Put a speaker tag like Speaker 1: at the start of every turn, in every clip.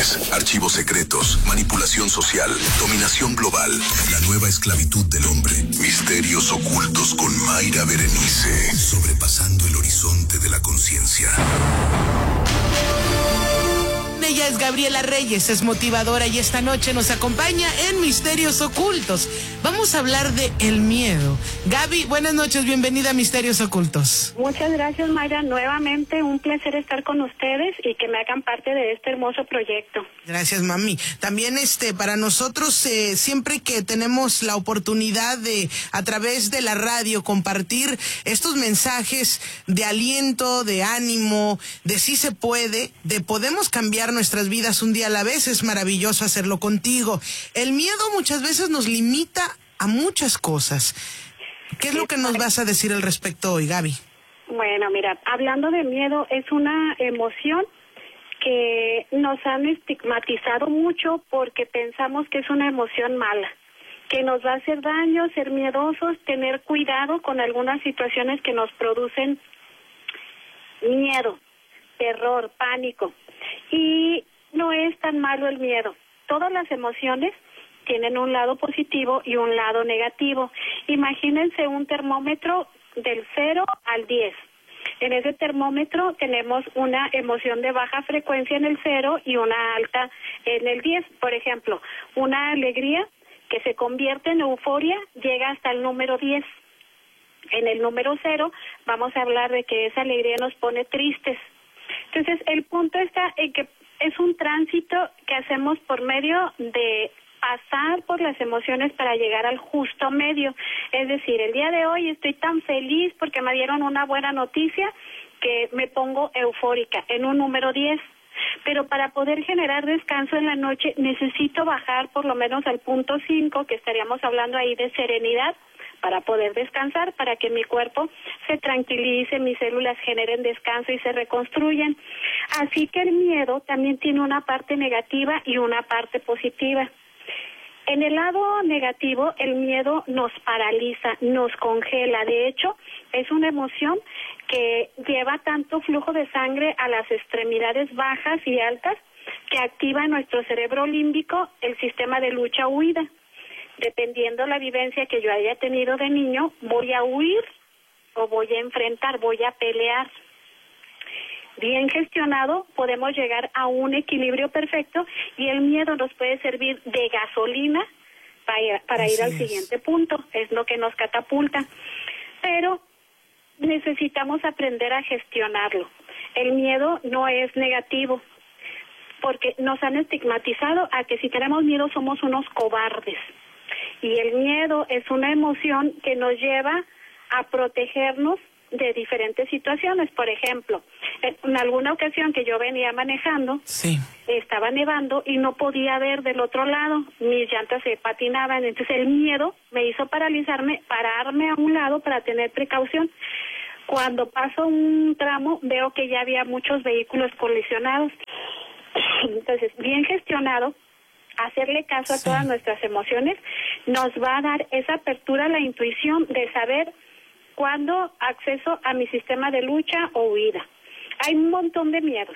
Speaker 1: Drones, archivos secretos, manipulación social, dominación global, la nueva esclavitud del hombre, misterios ocultos con Mayra Berenice, sobrepasando el horizonte de la conciencia.
Speaker 2: Ella es Gabriela Reyes, es motivadora y esta noche nos acompaña en Misterios Ocultos. Vamos a hablar de el miedo. Gaby, buenas noches, bienvenida a Misterios Ocultos.
Speaker 3: Muchas gracias, Mayra. Nuevamente un placer estar con ustedes y que me hagan parte de este hermoso proyecto.
Speaker 2: Gracias, mami. También para nosotros, siempre que tenemos la oportunidad de, a través de la radio, compartir estos mensajes de aliento, de ánimo, de sí se puede, de podemos cambiar nuestras vidas un día a la vez, es maravilloso hacerlo contigo. El miedo muchas veces nos limita a muchas cosas. ¿Qué es lo que nos vas a decir al respecto hoy, Gaby?
Speaker 3: Bueno, mira, hablando de miedo, es una emoción que nos han estigmatizado mucho porque pensamos que es una emoción mala, que nos va a hacer daño, ser miedosos, tener cuidado con algunas situaciones que nos producen miedo, terror, pánico. Y no es tan malo el miedo. Todas las emociones tienen un lado positivo y un lado negativo. Imagínense un termómetro del 0 al 10. En ese termómetro tenemos una emoción de baja frecuencia en el 0 y una alta en el 10. Por ejemplo, una alegría que se convierte en euforia llega hasta el número 10. En el número 0 vamos a hablar de que esa alegría nos pone tristes. Entonces, el punto está en que es un tránsito que hacemos por medio de pasar por las emociones para llegar al justo medio. Es decir, el día de hoy estoy tan feliz porque me dieron una buena noticia que me pongo eufórica en un número 10. Pero para poder generar descanso en la noche necesito bajar por lo menos al punto 5, que estaríamos hablando ahí de serenidad, para poder descansar, para que mi cuerpo se tranquilice, mis células generen descanso y se reconstruyan. Así que el miedo también tiene una parte negativa y una parte positiva. En el lado negativo, el miedo nos paraliza, nos congela. De hecho, es una emoción que lleva tanto flujo de sangre a las extremidades bajas y altas que activa en nuestro cerebro límbico el sistema de lucha-huida. Dependiendo la vivencia que yo haya tenido de niño, voy a huir o voy a enfrentar, voy a pelear. Bien gestionado, podemos llegar a un equilibrio perfecto y el miedo nos puede servir de gasolina para ir al siguiente punto. Es lo que nos catapulta. Pero necesitamos aprender a gestionarlo. El miedo no es negativo, porque nos han estigmatizado a que si tenemos miedo somos unos cobardes. Y el miedo es una emoción que nos lleva a protegernos de diferentes situaciones. Por ejemplo, en alguna ocasión que yo venía manejando, estaba nevando y no podía ver del otro lado, mis llantas se patinaban, entonces el miedo me hizo paralizarme, pararme a un lado para tener precaución. Cuando paso un tramo veo que ya había muchos vehículos colisionados. Entonces, bien gestionado, hacerle caso a todas nuestras emociones nos va a dar esa apertura a la intuición de saber cuándo acceso a mi sistema de lucha o huida. Hay un montón de miedos.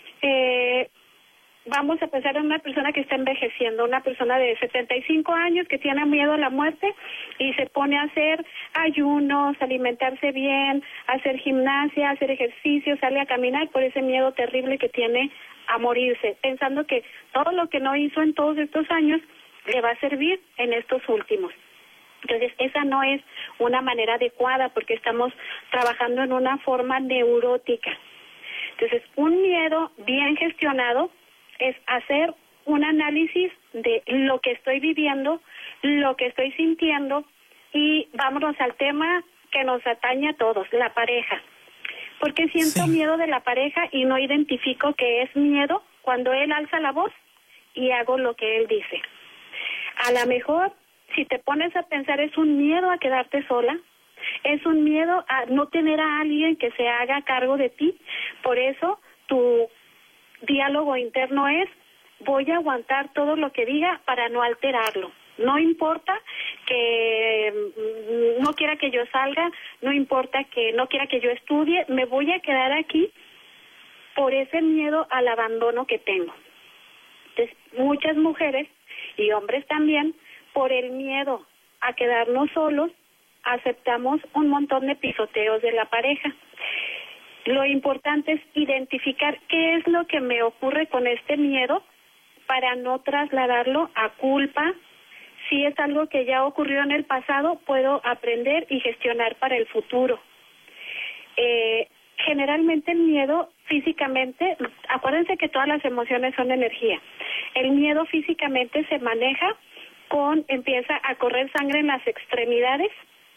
Speaker 3: Vamos a pensar en una persona que está envejeciendo, una persona de 75 años que tiene miedo a la muerte y se pone a hacer ayunos, alimentarse bien, hacer gimnasia, hacer ejercicio, sale a caminar por ese miedo terrible que tiene a morirse, pensando que todo lo que no hizo en todos estos años le va a servir en estos últimos. Entonces, esa no es una manera adecuada porque estamos trabajando en una forma neurótica. Entonces, un miedo bien gestionado es hacer un análisis de lo que estoy viviendo, lo que estoy sintiendo y vámonos al tema que nos atañe a todos, la pareja. Porque siento miedo de la pareja y no identifico que es miedo cuando él alza la voz y hago lo que él dice. A lo mejor, si te pones a pensar, es un miedo a quedarte sola, es un miedo a no tener a alguien que se haga cargo de ti. Por eso, tu diálogo interno es, voy a aguantar todo lo que diga para no alterarlo. No importa que no quiera que yo salga, no importa que no quiera que yo estudie, me voy a quedar aquí por ese miedo al abandono que tengo. Entonces, muchas mujeres y hombres también, por el miedo a quedarnos solos, aceptamos un montón de pisoteos de la pareja. Lo importante es identificar qué es lo que me ocurre con este miedo para no trasladarlo a culpa. Si es algo que ya ocurrió en el pasado, puedo aprender y gestionar para el futuro. Generalmente el miedo físicamente, acuérdense que todas las emociones son energía. El miedo físicamente se maneja empieza a correr sangre en las extremidades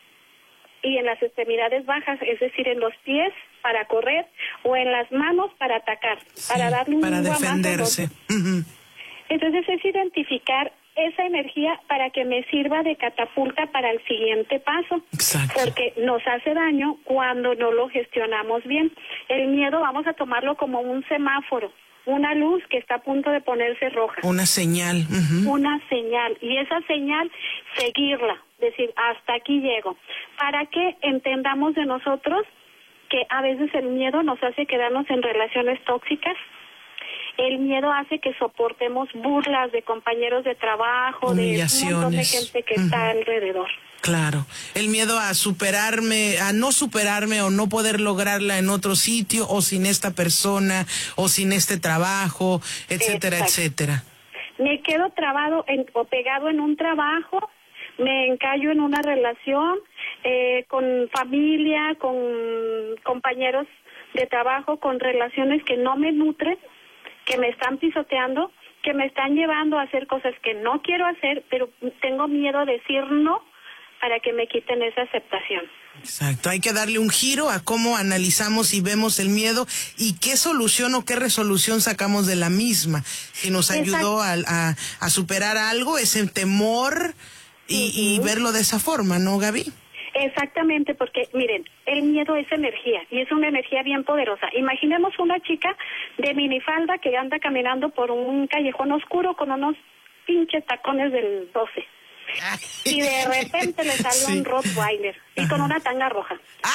Speaker 3: y en las extremidades bajas, es decir, en los pies para correr o en las manos para atacar,
Speaker 2: sí,
Speaker 3: para darle un
Speaker 2: para defenderse.
Speaker 3: Entonces es identificar esa energía para que me sirva de catapulta para el siguiente paso.
Speaker 2: Exacto.
Speaker 3: Porque nos hace daño cuando no lo gestionamos bien. El miedo vamos a tomarlo como un semáforo, una luz que está a punto de ponerse roja.
Speaker 2: Una señal.
Speaker 3: Una señal. Y esa señal, seguirla, decir, hasta aquí llego. Para que entendamos de nosotros que a veces el miedo nos hace quedarnos en relaciones tóxicas. El miedo hace que soportemos burlas de compañeros de trabajo, de un montón de gente que está alrededor.
Speaker 2: Claro, el miedo a no superarme o no poder lograrla en otro sitio o sin esta persona o sin este trabajo, etcétera, etcétera.
Speaker 3: Me quedo trabado o pegado en un trabajo, me encallo en una relación con familia, con compañeros de trabajo, con relaciones que no me nutren, que me están pisoteando, que me están llevando a hacer cosas que no quiero hacer, pero tengo miedo a decir no para que me quiten esa aceptación.
Speaker 2: Exacto, hay que darle un giro a cómo analizamos y vemos el miedo y qué solución o qué resolución sacamos de la misma. Si nos ayudó a superar algo, ese temor y verlo de esa forma, ¿no, Gaby?
Speaker 3: Exactamente, porque miren, el miedo es energía y es una energía bien poderosa. Imaginemos una chica de minifalda que anda caminando por un callejón oscuro con unos pinches tacones del 12. Y de repente le sale un Rottweiler y con una tanga roja.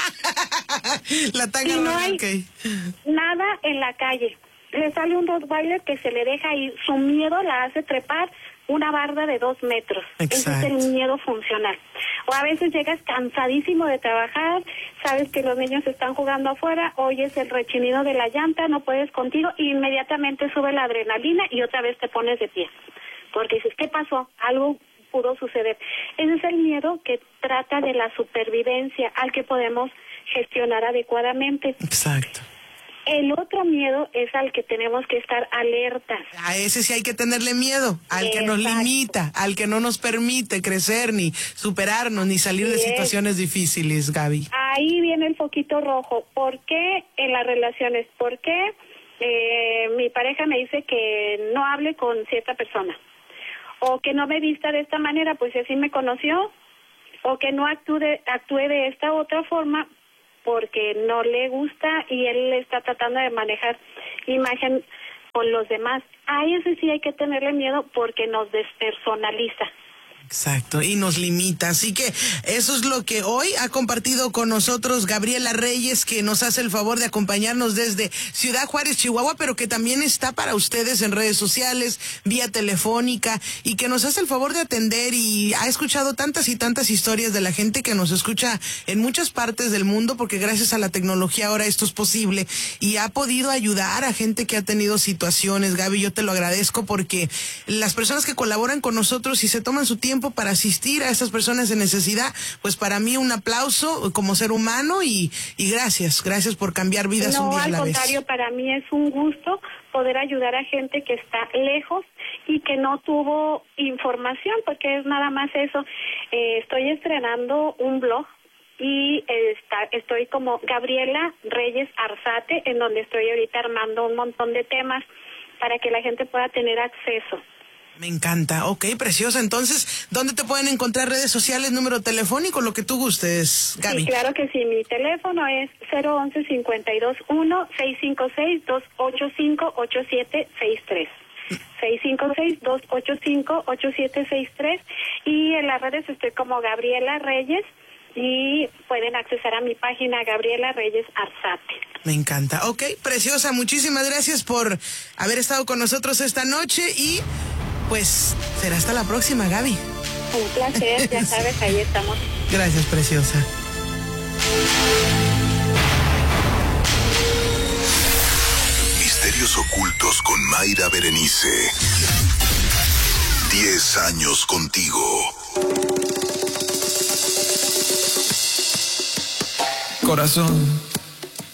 Speaker 2: La tanga
Speaker 3: y no
Speaker 2: roja,
Speaker 3: hay nada en la calle. Le sale un Rottweiler que se le deja ir. Su miedo la hace trepar una barda de 2 metros. Ese es el miedo funcional. O a veces llegas cansadísimo de trabajar, sabes que los niños están jugando afuera, oyes el rechinido de la llanta, no puedes contigo, y inmediatamente sube la adrenalina y otra vez te pones de pie. Porque dices, ¿qué pasó? Algo pudo suceder. Ese es el miedo que trata de la supervivencia, al que podemos gestionar adecuadamente.
Speaker 2: Exacto.
Speaker 3: El otro miedo es al que tenemos que estar alertas.
Speaker 2: A ese sí hay que tenerle miedo, al que nos limita, al que no nos permite crecer, ni superarnos, ni salir de situaciones difíciles, Gaby.
Speaker 3: Ahí viene el foquito rojo. ¿Por qué en las relaciones? ¿Por qué mi pareja me dice que no hable con cierta persona? O que no me vista de esta manera, pues así me conoció. O que no actúe de esta otra forma, porque no le gusta y él está tratando de manejar imagen con los demás. A ese sí hay que tenerle miedo porque nos despersonaliza.
Speaker 2: Exacto, y nos limita. Así que eso es lo que hoy ha compartido con nosotros Gabriela Reyes, que nos hace el favor de acompañarnos desde Ciudad Juárez, Chihuahua, pero que también está para ustedes en redes sociales, vía telefónica, y que nos hace el favor de atender y ha escuchado tantas y tantas historias de la gente que nos escucha en muchas partes del mundo, porque gracias a la tecnología ahora esto es posible, y ha podido ayudar a gente que ha tenido situaciones. Gaby, yo te lo agradezco porque las personas que colaboran con nosotros y se toman su tiempo para asistir a esas personas en necesidad, pues para mí un aplauso como ser humano y gracias por cambiar vidas un día a la vez. No,
Speaker 3: al contrario, para mí es un gusto poder ayudar a gente que está lejos y que no tuvo información, porque es nada más eso. Estoy estrenando un blog y estoy como Gabriela Reyes Arzate, en donde estoy ahorita armando un montón de temas para que la gente pueda tener acceso.
Speaker 2: Me encanta. Ok, preciosa. Entonces, ¿dónde te pueden encontrar? Redes sociales, número telefónico, lo que tú gustes, Gaby.
Speaker 3: Sí, claro que sí. Mi teléfono es 011-521-656-285-8763. 656-285-8763. Y en las redes estoy como Gabriela Reyes. y pueden accesar a mi página Gabriela Reyes Arzate.
Speaker 2: Me encanta. Ok, preciosa, muchísimas gracias por haber estado con nosotros esta noche y pues será hasta la próxima, Gaby.
Speaker 3: Un placer, ya sabes, ahí estamos.
Speaker 2: Gracias, preciosa.
Speaker 1: Misterios ocultos con Mayra Berenice. 10 años contigo.
Speaker 4: Corazón.